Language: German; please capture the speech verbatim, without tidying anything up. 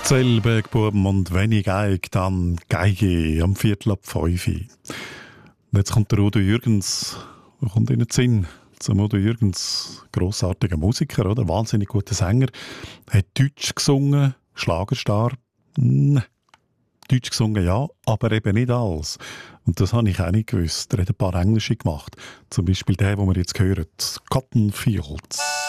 Zellbergbuben und wenn ich geige, dann geige am Viertel ab fünf. Und jetzt kommt der Udo Jürgens, wo kommt in den Sinn? Zum Udo Jürgens, grossartiger Musiker, oder? Wahnsinnig guter Sänger. Hat Deutsch gesungen, Schlagerstar. Hm, Deutsch gesungen, ja, aber eben nicht alles. Und das habe ich auch nicht gewusst. Er hat ein paar Englische gemacht. Zum Beispiel der, den wir jetzt hören, Cotton Fields.